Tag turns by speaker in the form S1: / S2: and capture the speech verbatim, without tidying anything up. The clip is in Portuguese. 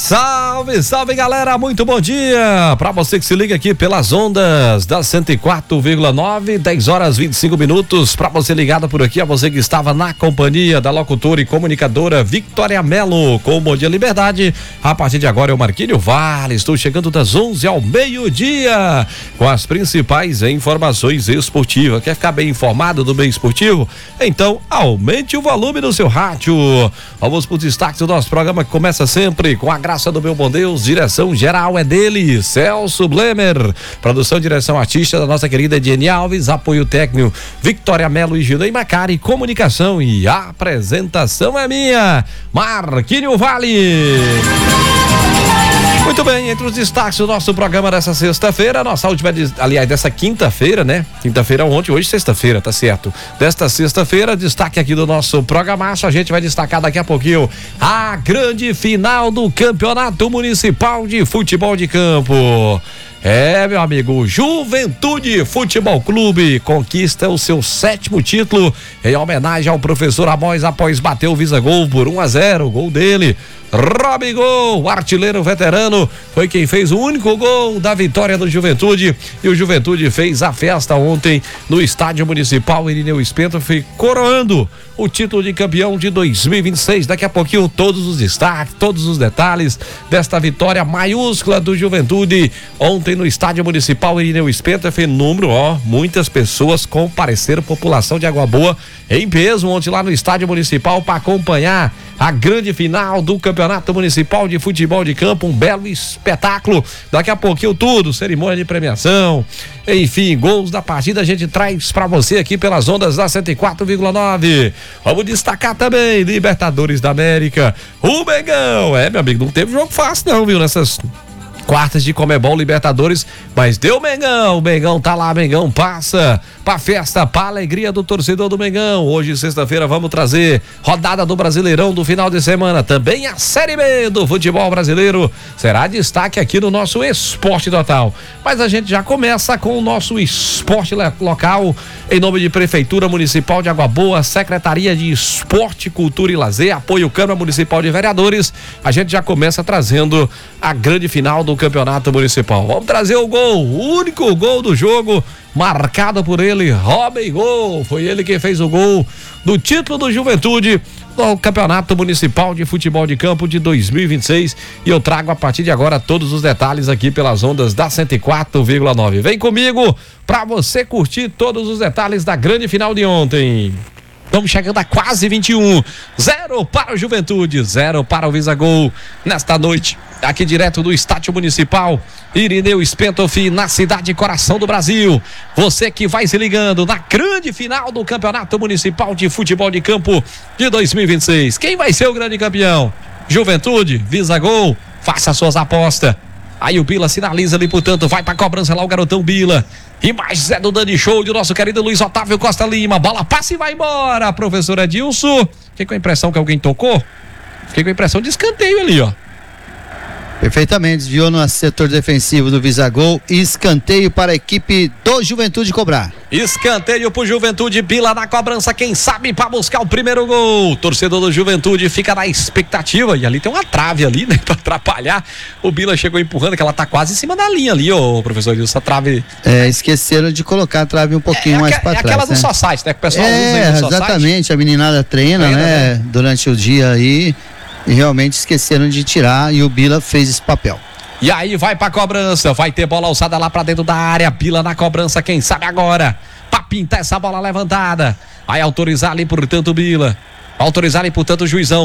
S1: Salve, salve galera, muito bom dia para você que se liga aqui pelas ondas da cento e quatro vírgula nove, dez horas e vinte e cinco minutos, para você ligado por aqui, a você que estava na companhia da locutora e comunicadora Victoria Melo, com o Bom Dia Liberdade. A partir de agora é o Marquinho Vale, estou chegando das onze ao meio-dia com as principais informações esportivas. Quer ficar bem informado do meio esportivo? Então aumente o volume do seu rádio. Vamos para os destaques do nosso programa, que começa sempre com a graça do meu bom Deus. Direção geral é dele, Celso Blemer. Produção e direção artística da nossa querida Ediene Alves. Apoio técnico Victoria Melo e Gilei Macari. Comunicação e apresentação é minha, Marquinho Vale. Muito bem, entre os destaques do nosso programa dessa sexta-feira, nossa última, aliás, dessa quinta-feira, né? Quinta-feira ontem, hoje sexta-feira, tá certo? Desta sexta-feira, destaque aqui do nosso programaço, a gente vai destacar daqui a pouquinho a grande final do Campeonato Municipal de Futebol de Campo. É, meu amigo, Juventude Futebol Clube conquista o seu sétimo título em homenagem ao professor Amós após bater o Visagol por um a zero, o gol dele. Robigol, o artilheiro veterano, foi quem fez o único gol da vitória do Juventude, e o Juventude fez a festa ontem no Estádio Municipal Irineu Spento, foi coroando o título de campeão de dois mil e vinte e seis. Daqui a pouquinho todos os destaques, todos os detalhes desta vitória maiúscula do Juventude ontem no Estádio Municipal Irineu Spento. Foi número, ó, muitas pessoas compareceram, população de Água Boa em peso ontem lá no Estádio Municipal para acompanhar a grande final do Campeonato Municipal de Futebol de Campo, um belo espetáculo. Daqui a pouquinho tudo, cerimônia de premiação, enfim, gols da partida a gente traz pra você aqui pelas ondas da cento e quatro vírgula nove. Vamos destacar também Libertadores da América, o Mengão. É, meu amigo, não teve jogo fácil não, viu, nessas quartas de Comebol Libertadores, mas deu Mengão, o Mengão tá lá, Mengão passa pra festa, pra alegria do torcedor do Mengão. Hoje, sexta-feira, vamos trazer rodada do Brasileirão do final de semana, também a Série B do futebol brasileiro será destaque aqui no nosso Esporte Total. Mas a gente já começa com o nosso esporte local, em nome de Prefeitura Municipal de Água Boa, Secretaria de Esporte, Cultura e Lazer, apoio Câmara Municipal de Vereadores. A gente já começa trazendo a grande final do Campeonato Municipal. Vamos trazer o gol, o único gol do jogo, marcado por ele, Robigol. Foi ele quem fez o gol do título do Juventude no Campeonato Municipal de Futebol de Campo de dois mil e vinte e seis. E eu trago a partir de agora todos os detalhes aqui pelas ondas da cento e quatro vírgula nove. Vem comigo para você curtir todos os detalhes da grande final de ontem. Estamos chegando a quase vinte e um. Zero para o Juventude, zero para o Visagol. Nesta noite, aqui direto do Estádio Municipal Irineu Spento, na cidade coração do Brasil. Você que vai se ligando na grande final do Campeonato Municipal de Futebol de Campo de dois mil e vinte e seis. Quem vai ser o grande campeão? Juventude, Visagol? Faça suas apostas. Aí o Bila sinaliza ali, portanto, vai pra cobrança lá o garotão Bila. Imagens é do Dani Show, do nosso querido Luiz Otávio Costa Lima. Bola passa e vai embora, professor Edilson. Fiquei com a impressão que alguém tocou. Fiquei com a impressão de escanteio ali, ó.
S2: Perfeitamente, desviou no setor defensivo do Visagol. Escanteio para a equipe do Juventude cobrar.
S1: Escanteio pro Juventude, Bila na cobrança, quem sabe para buscar o primeiro gol. Torcedor do Juventude fica na expectativa, e ali tem uma trave ali, né, para atrapalhar. O Bila chegou empurrando, que ela tá quase em cima da linha ali, ô professor, essa trave.
S2: É, esqueceram de colocar a trave um pouquinho é, mais para trás.
S1: É aquela
S2: né?
S1: do Society, né, que o pessoal
S2: é,
S1: usa aí no Society.
S2: Exatamente, a meninada treina, treina né, né, durante o dia aí. E realmente esqueceram de tirar, e o Bila fez esse papel.
S1: E aí vai pra cobrança, vai ter bola alçada lá pra dentro da área, Bila na cobrança, quem sabe agora, pra pintar essa bola levantada. Vai autorizar ali, portanto, o Bila. Autorizar ali, portanto, o juizão.